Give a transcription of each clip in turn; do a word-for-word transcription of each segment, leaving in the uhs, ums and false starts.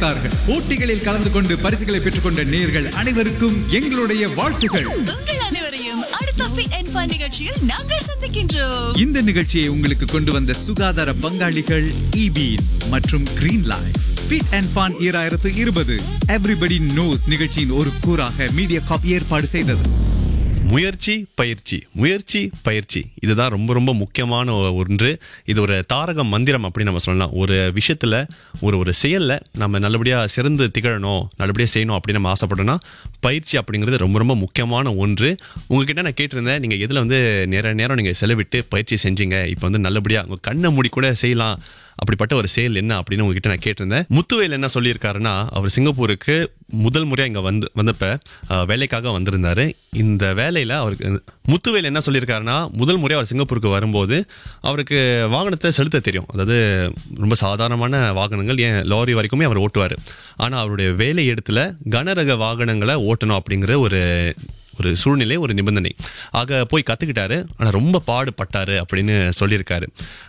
வைத்தார்கள். போட்டிகளில் கலந்து கொண்டு பரிசுகளை பெற்றுக்கொண்ட நேயர்கள் அனைவருக்கும் எங்களுடைய வாழ்த்துகள். உங்கள் அனைவரையும் அடுத்த ஃபிட் அண்ட் ஃபன் நிகழ்ச்சியில் நாங்கள் சந்திக்கின்றோம். இந்த நிகழ்ச்சியை உங்களுக்கு கொண்டு வந்த சுகாதார பங்காளிகள் ஈபீன் மற்றும் green life. Fit and fun ஈராயிரத்து இருபது எவ்ரிபடி நோஸ் நிகழ்ச்சியின் ஒரு கூறாக மீடியா காப் ஏற்பாடு செய்தது. முயற்சி பயிற்சி முயற்சி பயிற்சி இதுதான் ரொம்ப ரொம்ப முக்கியமான ஒன்று. இது ஒரு தாரக மந்திரம் அப்படின்னு நம்ம சொல்லலாம். ஒரு விஷயத்துல ஒரு ஒரு செயல்ல நம்ம நல்லபடியா சிறந்து திகழணும், நல்லபடியா செய்யணும் அப்படின்னு நம்ம ஆசைப்பட்டோம்னா பயிற்சி அப்படிங்கிறது ரொம்ப ரொம்ப முக்கியமான ஒன்று. உங்ககிட்ட நான் கேட்டிருந்தேன், நீங்க எதுல வந்து நேர நேரம் நீங்க செலவிட்டு பயிற்சி செஞ்சீங்க, இப்போ வந்து நல்லபடியா உங்க கண்ணை மூடி கூட செய்யலாம் அப்படிப்பட்ட ஒரு செயல் என்ன அப்படின்னு உங்ககிட்ட நான் கேட்டிருந்தேன். முத்துவேல் என்ன சொல்லியிருக்காருன்னா, அவர் சிங்கப்பூருக்கு முதல் முறையா இங்க வந்து வந்தப்ப வேலைக்காக வந்திருந்தாரு. இந்த வேலையில அவருக்கு முத்துவேல் என்ன சொல்லியிருக்காருன்னா, முதல் முறையா அவர் சிங்கப்பூருக்கு வரும்போது அவருக்கு வாகனத்தை செலுத்த தெரியும். அதாவது ரொம்ப சாதாரணமான வாகனங்கள், ஏன் லாரி வரைக்குமே அவர் ஓட்டுவார். ஆனா அவருடைய வேலை இடத்துல கனரக வாகனங்களை ஓட்டணும் அப்படிங்கிற ஒரு ஒரு சூழ்நிலை, ஒரு நிபந்தனை. ஆக போய் கற்றுக்கிட்டாரு. ஆனால் ரொம்ப பாடுபட்டாரு அப்படின்னு சொல்லியிருக்காரு.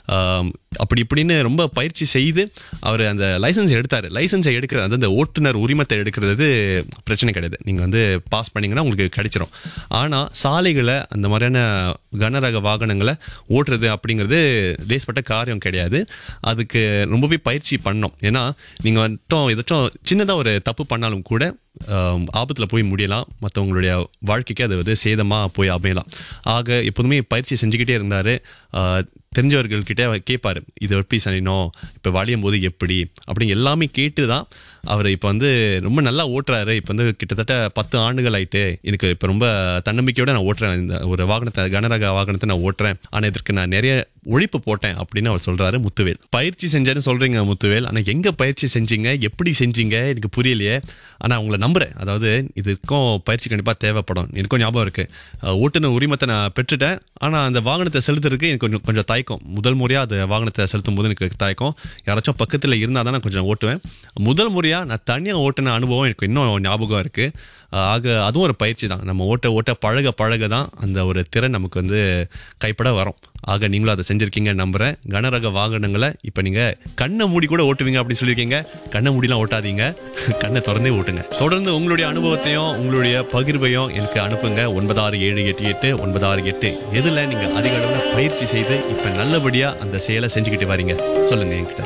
அப்படி இப்படின்னு ரொம்ப பயிற்சி செய்து அவர் அந்த லைசன்ஸ் எடுத்தார். லைசன்ஸை எடுக்கிறது, அது அந்த ஓட்டுநர் உரிமத்தை எடுக்கிறது பிரச்சனை கிடையாது. நீங்கள் வந்து பாஸ் பண்ணிங்கன்னா உங்களுக்கு கிடைச்சிரும். ஆனால் சாலைகளை அந்த மாதிரியான கனரக வாகனங்களை ஓட்டுறது அப்படிங்கிறது லேஸ்பட்ட காரியம் கிடையாது. அதுக்கு ரொம்பவே பயிற்சி பண்ணணும். ஏன்னா நீங்கள் மட்டும் எதாச்சும் சின்னதாக ஒரு தப்பு பண்ணாலும் கூட ஆபத்தில் போய் முடியலாம், மற்றவங்களுடைய வாழ்க்கைக்கு அது வந்து சேதமாக போய் அமையலாம். ஆக எப்போதுமே பயிற்சி செஞ்சுக்கிட்டே இருந்தார். தெரிஞ்சவர்கள்கிட்ட கேட்பாரு, இது எப்படி செய்யணும், இப்போ வளையும் போது எப்படி அப்படிங்க எல்லாமே கேட்டு தான் அவர் இப்போ வந்து ரொம்ப நல்லா ஓட்டுறாரு. இப்போ வந்து கிட்டத்தட்ட பத்து ஆண்டுகள் ஆயிட்டு, எனக்கு இப்போ ரொம்ப தன்னம்பிக்கையோட நான் ஓட்டுறேன், இந்த ஒரு வாகனத்தை கனரக வாகனத்தை நான் ஓட்டுறேன், ஆனால் இதற்கு நான் நிறைய உழைப்பு போட்டேன் அப்படின்னு அவர் சொல்றாரு முத்துவேல். பயிற்சி செஞ்சேன்னு சொல்றீங்க முத்துவேல், ஆனால் எங்க பயிற்சி செஞ்சீங்க, எப்படி செஞ்சீங்க எனக்கு புரியலையே. ஆனால் உங்களை நம்புறேன். அதாவது இதுக்கும் பயிற்சி கண்டிப்பாக தேவைப்படும். எனக்கும் ஞாபகம் இருக்கு, ஓட்டுநர் உரிமத்தை நான் பெற்றுட்டேன். ஆனால் அந்த வாகனத்தை செலுத்துறதுக்கு எனக்கு கொஞ்சம் கொஞ்சம் தயக்கம். முதல் முறையாக அந்த வாகனத்தை செலுத்தும் போது எனக்கு தயக்கம். யாராச்சும் பக்கத்தில் இருந்தால் தான் நான் கொஞ்சம் ஓட்டுவேன். முதல் முறையாக நான் தனியாக ஓட்டின அனுபவம் எனக்கு இன்னும் ஞாபகம் இருக்கு. ஆக அதுவும் ஒரு பயிற்சி தான். நம்ம ஓட்ட ஓட்ட பழக பழக தான் அந்த ஒரு திறன் நமக்கு வந்து கைப்பட வரும். ஆக நீங்களும் அதை செஞ்சிருக்கீங்க நம்புறேன். கனரக வாகனங்களை இப்போ நீங்க கண்ணை மூடி கூட ஓட்டுவீங்க அப்படின்னு சொல்லியிருக்கீங்க. கண்ணை மூடிலாம் ஓட்டாதீங்க, கண்ணை திறந்தே ஓட்டுங்க. தொடர்ந்து உங்களுடைய அனுபவத்தையும் உங்களுடைய பகிர்வையும் எனக்கு அனுப்புங்க. ஒன்பதாறு ஏழு எட்டு எட்டு ஒன்பதாறு எட்டு எதுல நீங்க அதிக அளவில் பயிற்சி செய்து இப்ப நல்லபடியா அந்த செயலை செஞ்சுக்கிட்டு வரீங்க சொல்லுங்க என்கிட்ட.